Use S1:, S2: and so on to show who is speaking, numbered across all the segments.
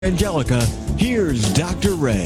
S1: Angelica, here's Dr. Ray.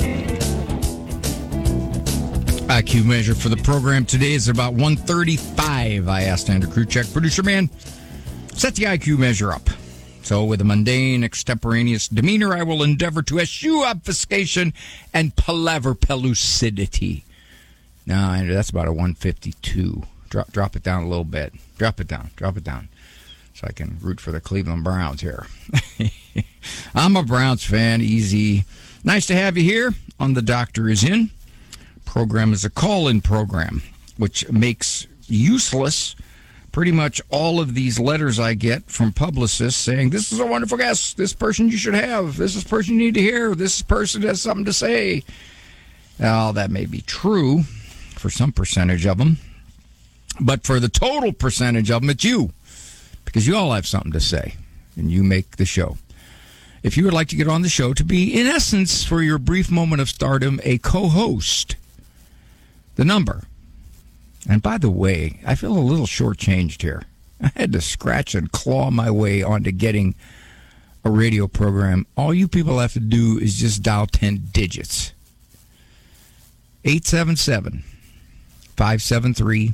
S2: IQ measure for the program today is about 135. I asked Andrew Kruchek, producer man, set the IQ measure up. So with a mundane, extemporaneous demeanor, I will endeavor to eschew obfuscation and palaver pellucidity. Now, Andrew, that's about a 152. Drop it down a little bit. Drop it down. So I can root for the Cleveland Browns here. I'm a Browns fan, easy. Nice to have you here on The Doctor Is In. Program is a call-in program, which makes useless pretty much all of these letters I get from publicists saying, this is a wonderful guest, this person you should have, this is the person you need to hear, this person has something to say. Now, that may be true for some percentage of them, but for the total percentage of them, it's you, because you all have something to say, and you make the show. If you would like to get on the show to be, in essence, for your brief moment of stardom, a co-host, the number. And by the way, I feel a little shortchanged here. I had to scratch and claw my way onto getting a radio program. All you people have to do is just dial 10 digits. 877-573-7825.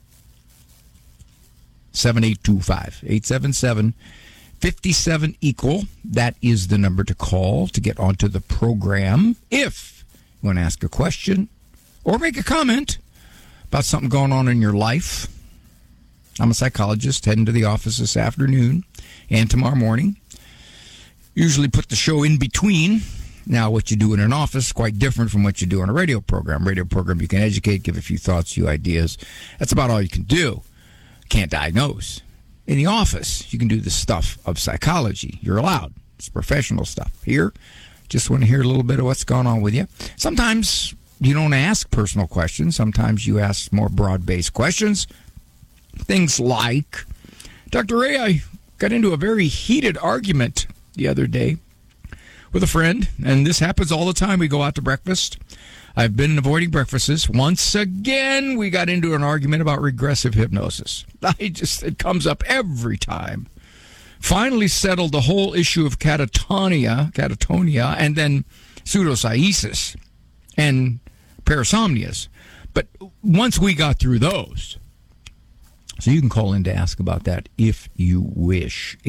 S2: 877-57 That is the number to call to get onto the program if you want to ask a question or make a comment about something going on in your life. I'm a psychologist heading to the office this afternoon and tomorrow morning. Usually put the show in between. Now, what you do in an office is quite different from what you do on a radio program. Radio program, you can educate, give a few thoughts, a few ideas. That's about all you can do. Can't diagnose. In the office, you can do the stuff of psychology. You're allowed. It's professional stuff. Here, just want to hear a little bit of what's going on with you. Sometimes you don't ask personal questions. Sometimes you ask more broad-based questions. Things like, Dr. Ray, I got into a very heated argument the other day with a friend, and this happens all the time. We go out to breakfast. I've been avoiding breakfasts. Once again, we got into an argument about regressive hypnosis. It comes up every time. Finally settled the whole issue of catatonia, and then pseudocyesis and parasomnias. But once we got through those, so you can call in to ask about that if you wish.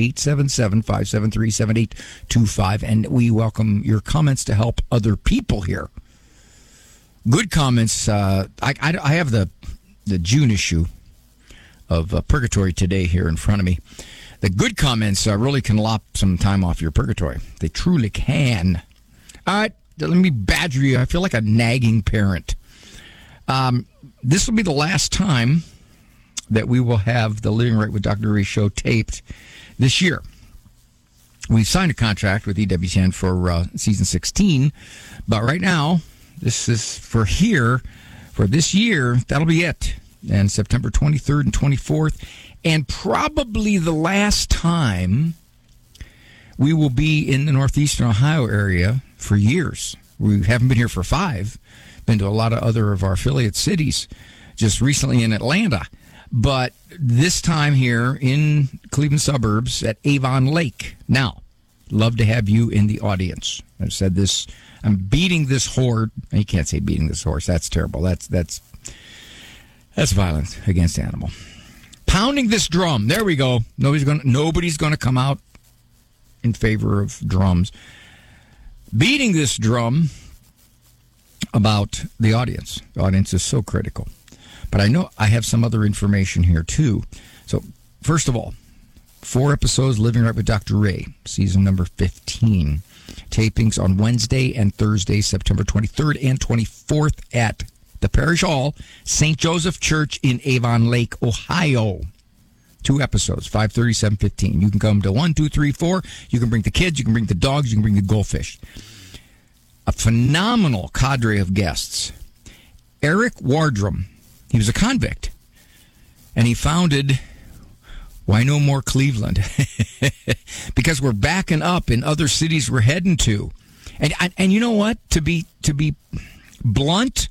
S2: 877-573-7825, and we welcome your comments to help other people here. Good comments. I have the June issue of Purgatory Today here in front of me. The good comments really can lop some time off your purgatory. They truly can. All right, let me badger you. I feel like a nagging parent. This will be the last time that we will have the Living Right with Dr. Ray show taped this year. We've signed a contract with EWTN for season 16, but right now, this is for this year, that'll be it. And September 23rd and 24th, and probably the last time we will be in the Northeastern Ohio area for years. We haven't been here for 5, been to a lot of other of our affiliate cities, just recently in Atlanta. But this time here in Cleveland suburbs at Avon Lake. Now, love to have you in the audience. I've said this. I'm beating this horse. You can't say beating this horse. That's terrible. That's violence against animal. Pounding this drum. There we go. Nobody's gonna come out in favor of drums. Beating this drum about the audience. The audience is so critical. But I know I have some other information here too. So first of all, 4 episodes Living Right with Dr. Ray, season number 15. Tapings on Wednesday and Thursday, September 23rd and 24th at the Parish Hall, St. Joseph Church in Avon Lake, Ohio. 2 episodes, 5:30, 7:15. You can come to 1, 2, 3, 4. You can bring the kids, you can bring the dogs, you can bring the goldfish. A phenomenal cadre of guests. Eric Wardrum, he was a convict, and he founded Why No More Cleveland? Because we're backing up in other cities we're heading to. And you know what? To be blunt,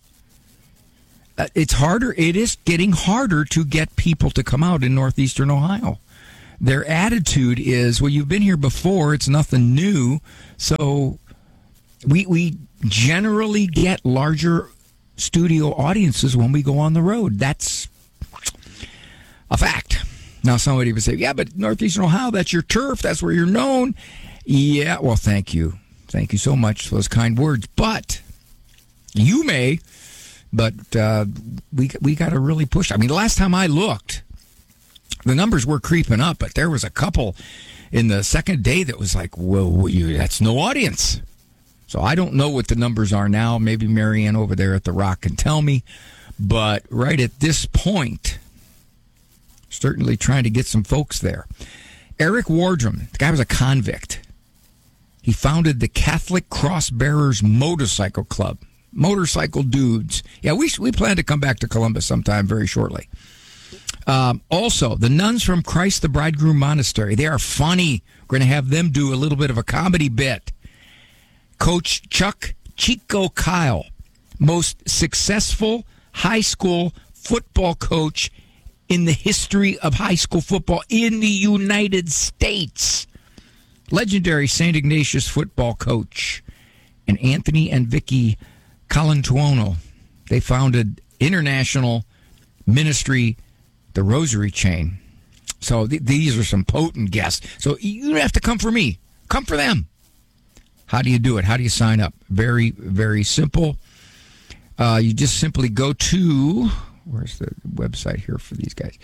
S2: it's harder. It is getting harder to get people to come out in Northeastern Ohio. their attitude is, well, you've been here before. It's nothing new. So we generally get larger studio audiences when we go on the road. That's a fact. Now, somebody would say, yeah, but Northeastern Ohio, that's your turf. That's where you're known. Yeah, well, thank you. Thank you so much for those kind words. But you may, but we got to really push. I mean, the last time I looked, the numbers were creeping up, but there was a couple in the second day that was like, whoa, that's no audience. So I don't know what the numbers are now. Maybe Marianne over there at the Rock can tell me. But right at this point, certainly trying to get some folks there. Eric Wardrum, the guy was a convict. He founded the Catholic Cross Bearers Motorcycle Club. Motorcycle dudes. Yeah, we plan to come back to Columbus sometime very shortly. Also, the nuns from Christ the Bridegroom Monastery. They are funny. We're going to have them do a little bit of a comedy bit. Coach Chuck Chico Kyle, most successful high school football coach in the history of high school football in the United States. Legendary St. Ignatius football coach. And Anthony and Vicky Colantuono. They founded International Ministry, the Rosary Chain. So these are some potent guests. So you don't have to come for me. Come for them. How do you do it? How do you sign up? Very, very simple. You just simply go to, where's the website here for these guys?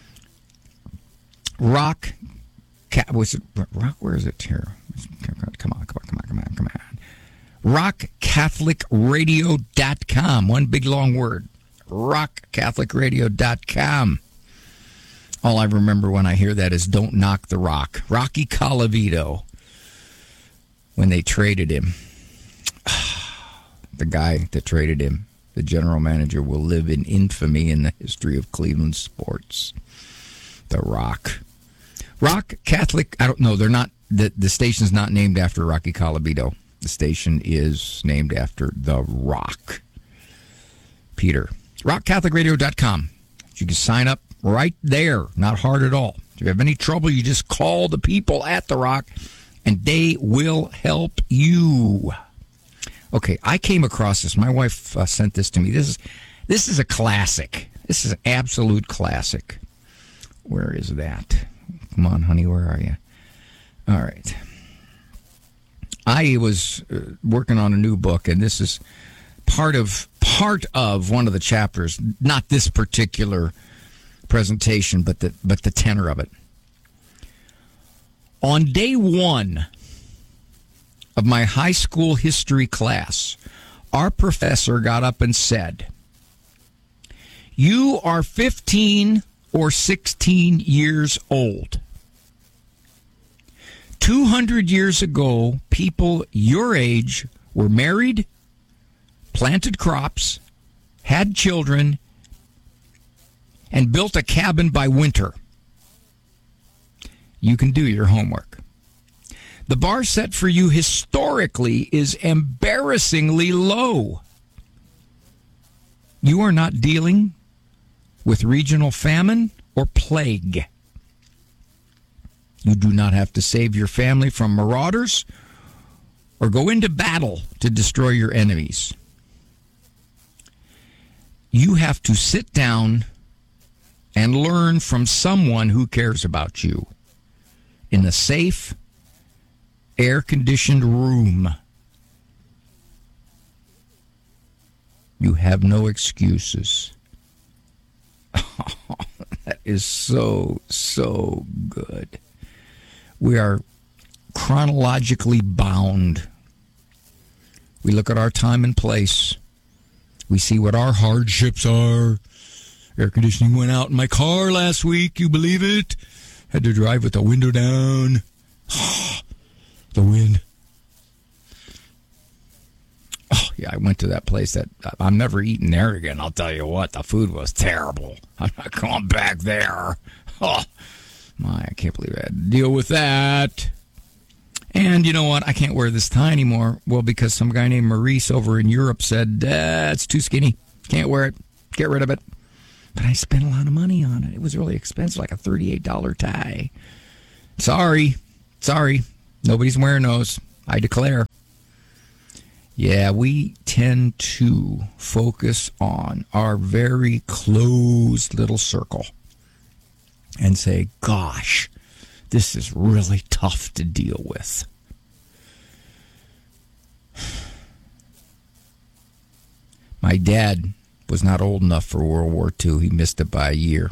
S2: Rock, was it Rock? Where is it here? Come on. RockCatholicRadio.com. One big long word. RockCatholicRadio.com. All I remember when I hear that is "Don't Knock the Rock." Rocky Colavito. When they traded him, the guy that traded him, the general manager, will live in infamy in the history of Cleveland sports. The Rock. Rock Catholic, I don't know, they're not, the station's not named after Rocky Colavito. The station is named after The Rock. Peter. RockCatholicRadio.com. You can sign up right there. Not hard at all. If you have any trouble, you just call the people at The Rock, and they will help you. Okay, I came across this. My wife sent this to me. This is a classic. This is an absolute classic. Where is that? Come on, honey, where are you? All right. I was working on a new book, and this is part of one of the chapters. Not this particular presentation, but the tenor of it. On day one of my high school history class, our professor got up and said, "You are 15 or 16 years old. 200 years ago, people your age were married, planted crops, had children, and built a cabin by winter. You can do your homework. The bar set for you historically is embarrassingly low. You are not dealing with regional famine or plague. You do not have to save your family from marauders or go into battle to destroy your enemies. You have to sit down and learn from someone who cares about you in a safe, air-conditioned room. You have no excuses." That is so, so good. We are chronologically bound. We look at our time and place. We see what our hardships are. Air conditioning went out in my car last week. You believe it? Had to drive with the window down. The wind. Oh, yeah, I went to that place that I'm never eating there again. I'll tell you what, the food was terrible. I'm not going back there. Oh, my, I can't believe I had to deal with that. And you know what? I can't wear this tie anymore. Well, because some guy named Maurice over in Europe said, it's too skinny. Can't wear it. Get rid of it. But I spent a lot of money on it. It was really expensive, like a $38 tie. Sorry. Nobody's wearing those, I declare. Yeah, we tend to focus on our very closed little circle and say, gosh, this is really tough to deal with. My dad was not old enough for World War II. He missed it by a year.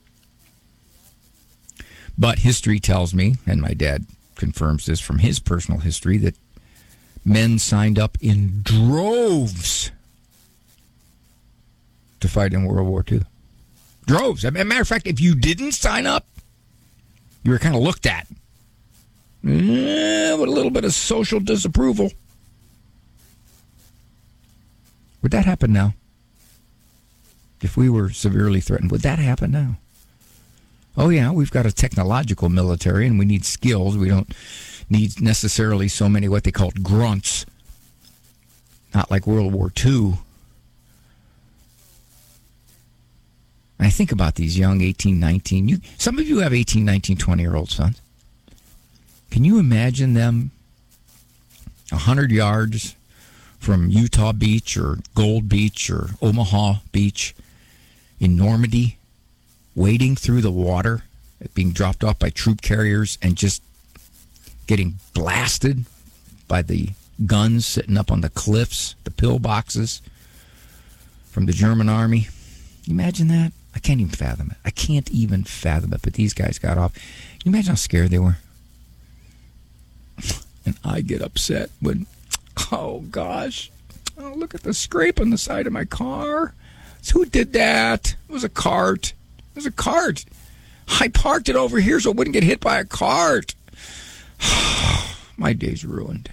S2: But history tells me, and my dad confirms this from his personal history, that men signed up in droves to fight in World War II. Droves. As a matter of fact, if you didn't sign up, you were kind of looked at with a little bit of social disapproval. Would that happen now? If we were severely threatened, would that happen now? Oh, yeah, we've got a technological military, and we need skills. We don't need necessarily so many what they called grunts. Not like World War II. I think about these young 18, 19. Some of you have 18, 19, 20-year-old sons. Can you imagine them 100 yards from Utah Beach or Gold Beach or Omaha Beach in Normandy, wading through the water, being dropped off by troop carriers and just getting blasted by the guns sitting up on the cliffs, the pillboxes from the German army? Imagine that? I can't even fathom it. I can't even fathom it. But these guys got off. Can you imagine how scared they were? And I get upset when, oh gosh, oh, look at the scrape on the side of my car. So who did that? It was a cart. It was a cart. I parked it over here so it wouldn't get hit by a cart. My day's ruined.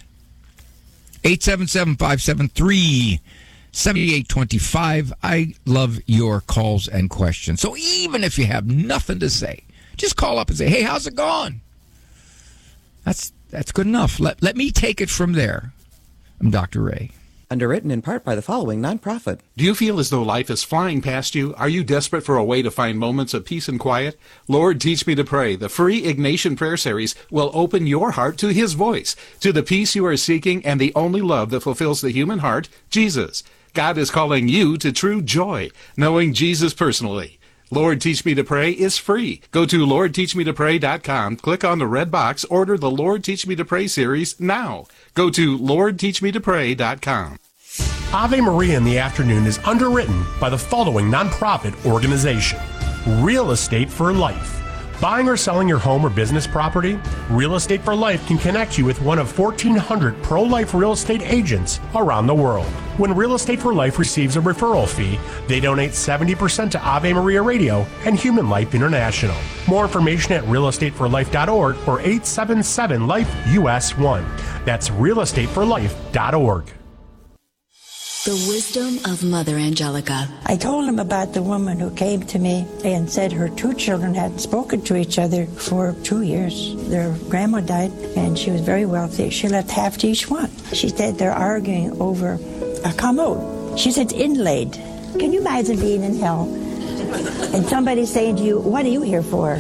S2: 877-573-7825. I love your calls and questions. So even if you have nothing to say, just call up and say, hey, how's it going? That's good enough. Let me take it from there. I'm Dr. Ray.
S3: Underwritten in part by the following nonprofit.
S4: Do you feel as though life is flying past you? Are you desperate for a way to find moments of peace and quiet? Lord, Teach Me to Pray, the free Ignatian prayer series, will open your heart to His voice, to the peace you are seeking and the only love that fulfills the human heart, Jesus. God is calling you to true joy, knowing Jesus personally. Lord, Teach Me to Pray is free. Go to LordTeachMeToPray.com, click on the red box, order the Lord, Teach Me to Pray series now. Go to LordTeachMeToPray.com.
S5: Ave Maria in the Afternoon is underwritten by the following nonprofit organization: Real Estate for Life. Buying or selling your home or business property? Real Estate for Life can connect you with one of 1,400 pro-life real estate agents around the world. When Real Estate for Life receives a referral fee, they donate 70% to Ave Maria Radio and Human Life International. More information at realestateforlife.org or 877-LIFE-US1. That's realestateforlife.org.
S6: The wisdom of Mother Angelica.
S7: I told him about the woman who came to me and said her two children hadn't spoken to each other for 2 years. Their grandma died and she was very wealthy. She left half to each one. She said they're arguing over a commode. She said it's inlaid. Can you imagine being in hell and somebody saying to you, what are you here for?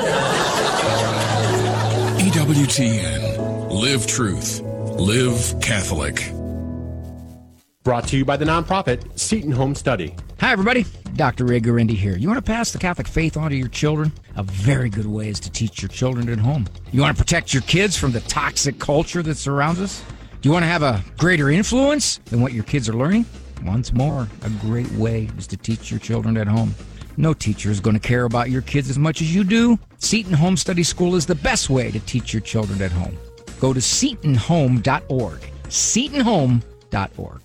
S8: EWTN. Live truth. Live Catholic.
S5: Brought to you by the nonprofit Seton Home Study.
S2: Hi, everybody. Dr. Ray Guarendi here. You want to pass the Catholic faith on to your children? A very good way is to teach your children at home. You want to protect your kids from the toxic culture that surrounds us? Do you want to have a greater influence than what your kids are learning? Once more, a great way is to teach your children at home. No teacher is going to care about your kids as much as you do. Seton Home Study School is the best way to teach your children at home. Go to setonhome.org. setonhome.org.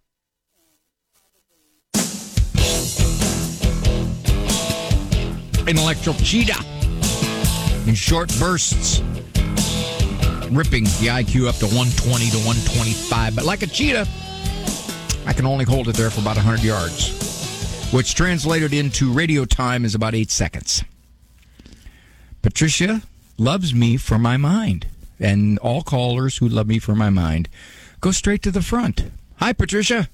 S2: Intellectual cheetah in short bursts, ripping the IQ up to 120 to 125. But like a cheetah, I can only hold it there for about 100 yards, which translated into radio time is about 8 seconds. Patricia loves me for my mind, and all callers who love me for my mind go straight to the front. Hi, Patricia.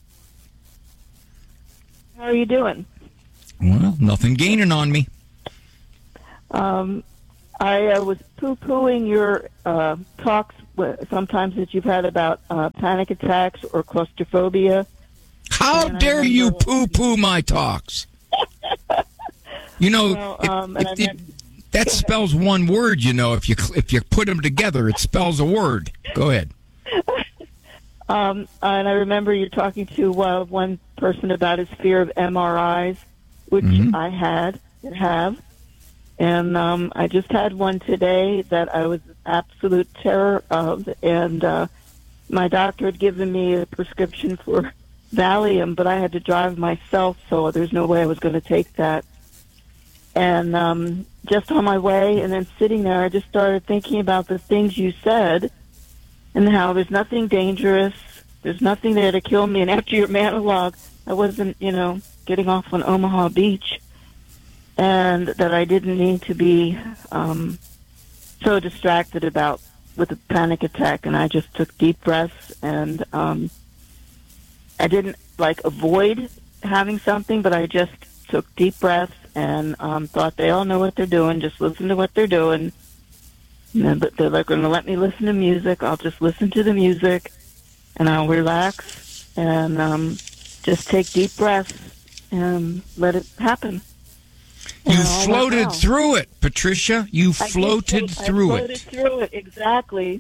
S9: How are you doing?
S2: Well, nothing gaining on me.
S9: I was poo-pooing your talks sometimes that you've had about panic attacks or claustrophobia.
S2: How dare you poo-poo my talks? You know, that spells one word. You know, if you put them together, it spells a word. Go ahead.
S9: And I remember you talking to one person about his fear of MRIs, which I have. And I just had one today that I was in absolute terror of. And my doctor had given me a prescription for Valium, but I had to drive myself, so there's no way I was going to take that. And just on my way and then sitting there, I just started thinking about the things you said and how there's nothing dangerous, there's nothing there to kill me. And after your monologue, I wasn't, getting off on Omaha Beach, and that I didn't need to be so distracted with a panic attack. And I just took deep breaths, and I didn't avoid having something, but I just took deep breaths and thought they all know what they're doing. Just listen to what they're doing. But they're going to let me listen to music. I'll just listen to the music, and I'll relax and just take deep breaths and let it happen.
S2: You floated through it, Patricia. You floated through it.
S9: I floated through it, exactly.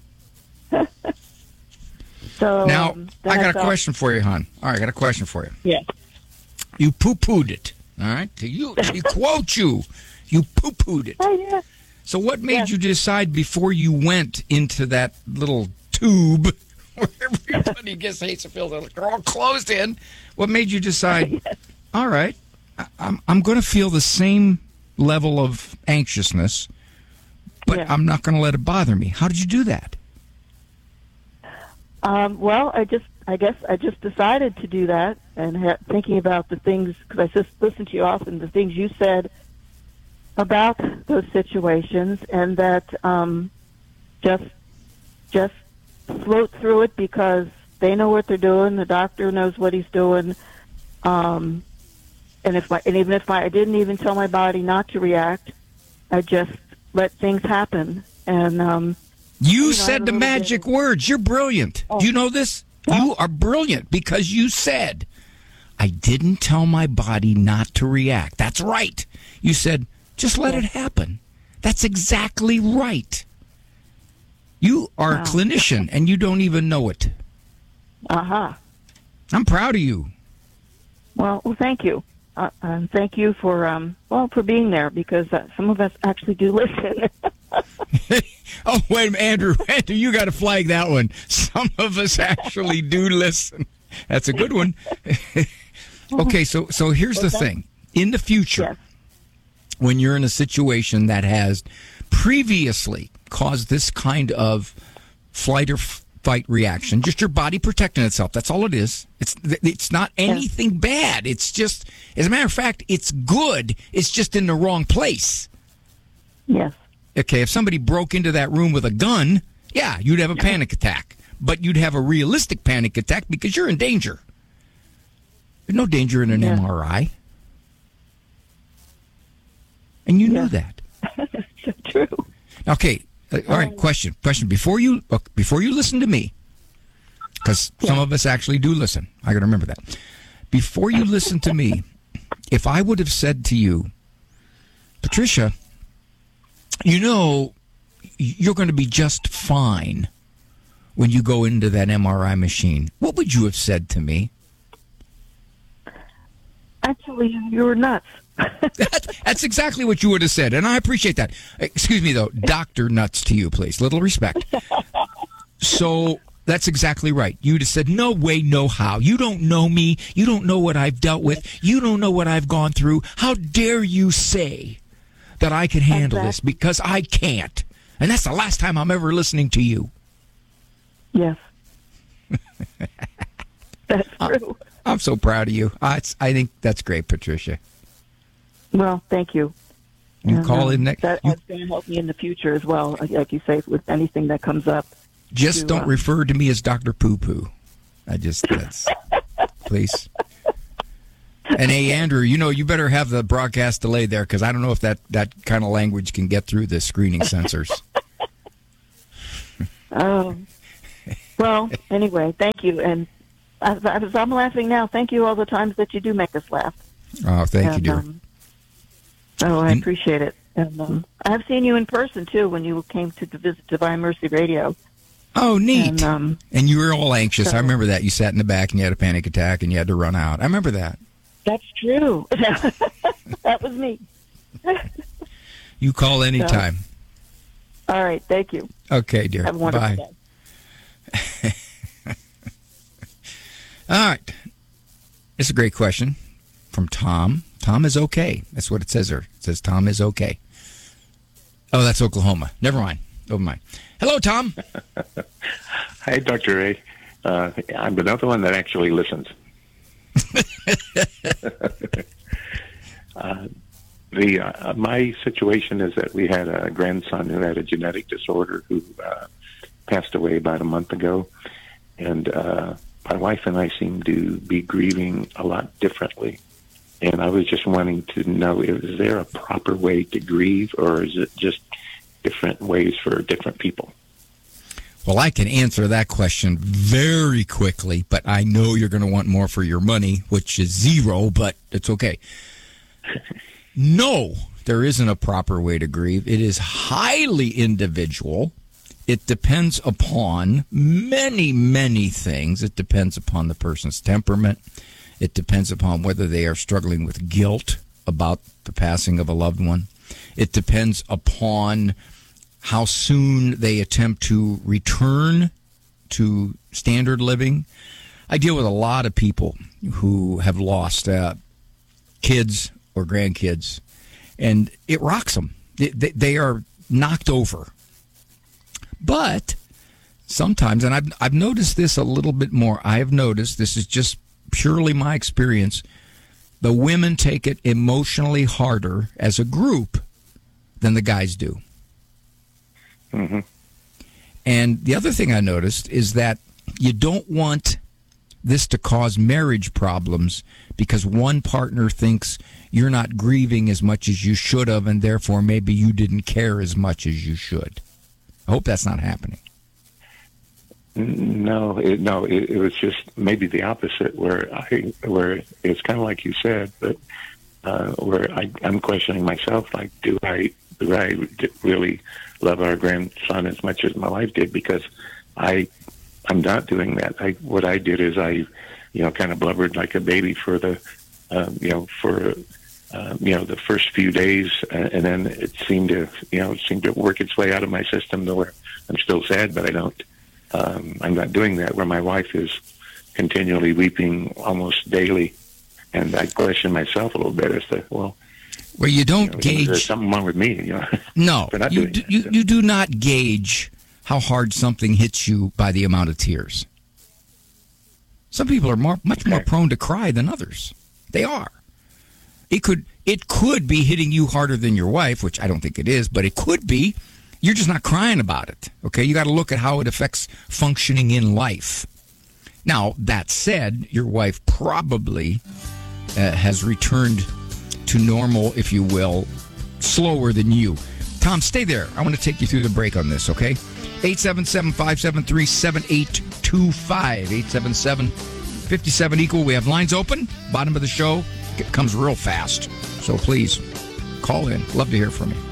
S9: So
S2: now, I got a question for you, hon. All right, I got a question for you.
S9: Yeah.
S2: You poo-pooed it, all right? You quote you. You poo-pooed it.
S9: Oh, yeah.
S2: So what made you decide before you went into that little tube where everybody gets hates to feel that they're all closed in? What made you decide, all right, I'm going to feel the same level of anxiousness, but I'm not going to let it bother me? How did you do that?
S9: Well, I guess I just decided to do that, and thinking about the things, because I just listened to you often, the things you said about those situations, and that just float through it because they know what they're doing. The doctor knows what he's doing, and even if I didn't even tell my body not to react, I just let things happen. And
S2: you said the magic words. You're brilliant. Do you know this? You are brilliant because you said, I didn't tell my body not to react. That's right. You said, just let it happen. That's exactly right. You are a clinician, and you don't even know it.
S9: Uh-huh.
S2: I'm proud of you.
S9: Well, thank you. Thank you for being there, because some of us actually do listen.
S2: Oh, wait a minute, Andrew, you got to flag that one. Some of us actually do listen. That's a good one. Okay, so here's the thing. In the future, when you're in a situation that has previously caused this kind of flight or fight reaction, just your body protecting itself. That's all it is. It's not anything bad. It's just, as a matter of fact, it's good. It's just in the wrong place.
S9: Yes.
S2: Okay, if somebody broke into that room with a gun, you'd have a panic attack. But you'd have a realistic panic attack because you're in danger. There's no danger in an MRI. And you knew that.
S9: That's so true.
S2: Okay, all right, question. Before you listen to me, because some of us actually do listen. I got to remember that. Before you listen to me, if I would have said to you, Patricia, you're going to be just fine when you go into that MRI machine, what would you have said to me?
S9: Actually, you were nuts.
S2: That's exactly what you would have said, and I appreciate that. Excuse me, though. Dr. Nuts to you, please. Little respect. So that's exactly right. You'd have said, no way, no how. You don't know me. You don't know what I've dealt with. You don't know what I've gone through. How dare you say that I can handle this, because I can't. And that's the last time I'm ever listening to you.
S9: Yes. That's true.
S2: I'm so proud of you. I think that's great, Patricia.
S9: Well, thank you.
S2: You call in next.
S9: That's going to help me in the future as well, like you say, with anything that comes up.
S2: Just don't refer to me as Dr. Poo Poo. That's please. And hey, Andrew, you better have the broadcast delay there, because I don't know if that kind of language can get through the screening sensors.
S9: Oh, well, anyway, thank you. And I'm laughing now. Thank you all the times that you do make us laugh.
S2: Oh, thank you, dear.
S9: I appreciate it. And I have seen you in person, too, when you came to visit Divine Mercy Radio.
S2: Oh, neat.
S9: And
S2: you were all anxious. I remember that. You sat in the back and you had a panic attack and you had to run out. I remember that.
S9: That's true. That was me.
S2: You call anytime.
S9: All right. Thank you.
S2: Okay, dear.
S9: Have a wonderful
S2: Bye.
S9: day.
S2: All right. It's a great question from Tom. Tom is okay. That's what it says there. It says Tom is okay. Oh, that's Oklahoma. Never mind. Never mind. Hello, Tom.
S10: Hi, Dr. Ray. I'm another one that actually listens. My situation is that we had a grandson who had a genetic disorder who passed away about a month ago. And my wife and I seem to be grieving a lot differently. And I was just wanting to know, is there a proper way to grieve, or is it just different ways for different people?
S2: Well, I can answer that question very quickly, but I know you're going to want more for your money, which is zero, but it's okay. No, there isn't a proper way to grieve. It is highly individual. It depends upon many, many things. It depends upon the person's temperament. It depends upon whether they are struggling with guilt about the passing of a loved one. It depends upon how soon they attempt to return to standard living. I deal with a lot of people who have lost kids or grandkids, and it rocks them. They are knocked over. But sometimes, and I've noticed this a little bit more, I have noticed, this is just purely my experience, the women take it emotionally harder as a group than the guys do.
S10: Mm-hmm.
S2: And the other thing I noticed is that you don't want this to cause marriage problems because one partner thinks you're not grieving as much as you should have, and therefore maybe you didn't care as much as you should. I hope that's not happening.
S10: No, it was just maybe the opposite, where it's kind of like you said, but where I'm questioning myself, like, do I really love our grandson as much as my wife did? Because I'm not doing that. What I did is I kind of blubbered like a baby for the the first few days, and then it seemed to work its way out of my system to where I'm still sad, but I'm not doing that, where my wife is continually weeping almost daily, and I question myself a little bit as to, well,
S2: you don't gauge.
S10: There's something wrong with me,
S2: No, you do not gauge how hard something hits you by the amount of tears. Some people are much more prone to cry than others. They are. It could be hitting you harder than your wife, which I don't think it is, but it could be. You're just not crying about it. Okay, you got to look at how it affects functioning in life. Now, that said, your wife probably has returned to normal, if you will, slower than you. Tom, stay there. I want to take you through the break on this, okay? 877-573-7825. 877-57-EQUAL. We have lines open. Bottom of the show. It comes real fast. So please, call in. Love to hear from you.